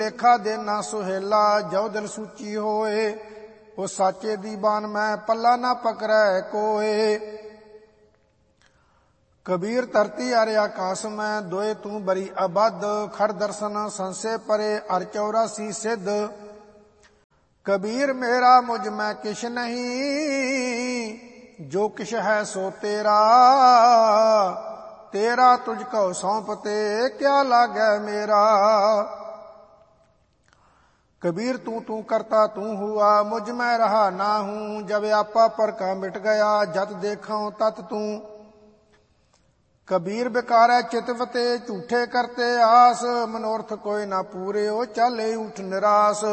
ਲੇਖਾ ਦੇਨਾ ਸੁਹੇਲਾ, ਜੋ ਦਿਲ ਸੂਚੀ ਹੋਏ। ਉਹ ਸਾਚੇ ਦੀ ਬਾਣ ਮੈਂ, ਪੱਲਾ ਨਾ ਪਕੜੈ ਕੋਏ। ਕਬੀਰ ਧਰਤੀ ਅਰ ਆਕਾਸ ਮੈਂ, ਦੋਏ ਤੂੰ ਬਰੀ ਅਬਦ। ਖੜ ਦਰਸ਼ਨ ਸੰਸੇ ਪਰੇ, ਅਰ 84 ਸਿੱਧ। ਕਬੀਰ ਮੇਰਾ ਮੁਝ ਮੈਂ ਕਿਛ ਨਹੀਂ, ਜੋ ਕਿਛ ਹੈ ਸੋ ਤੇਰਾ। ਤੇਰਾ ਤੁਝ ਕਉ ਸੌਂਪਤੇ, ਕਿਆ ਲਾਗੈ ਮੇਰਾ। कबीर तू तू करता तू हुआ, मुझ में रहा ना हूं। जब आपा पर का मिट गया, जत देखो तत तू। कबीर बेकार चितवते, झूठे करते आस। मनोरथ कोई ना पूरे, ओ चाले उठ निराश।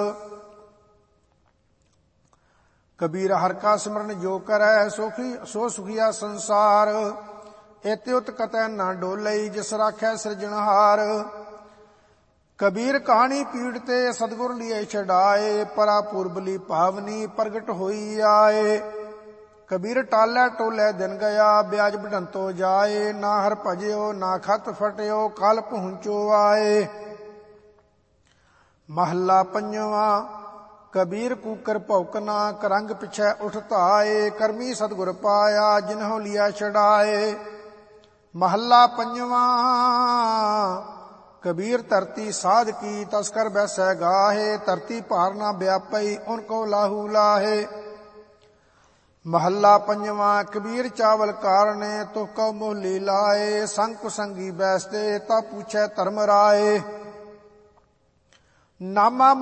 कबीर हर का सिमरन जो करे, सो सुखिया संसार। एत्युत कतै ना डोलई, जिस राखै सिरजनहार। कबीर कहानी पीड़ते, सतगुर लिए छड़ाए। परा पुरबली भावनी, प्रगट होई आए। कबीर टालै टोलै दिन गया, ब्याज बढ़ंतो जाए। ना हर भजयो, ना खत फटयो, कल पहुंचो आए। महला पंजवा। कबीर कूकर भौकना, करंग पिछै उठ धाए। करमी सतगुर पाया, जिन्हों लिया छड़ाए। महला पंजवा। कबीर धरती साध की, तस्कर बैसै गाहे। धरती भार ना व्यापई, उनको लाहू लाहे। महला पंजवा। कबीर चावल कारणे, तो कौ मोहली लाए। संग कुसंगी बैसते, ता पूछै धर्म राए। नामा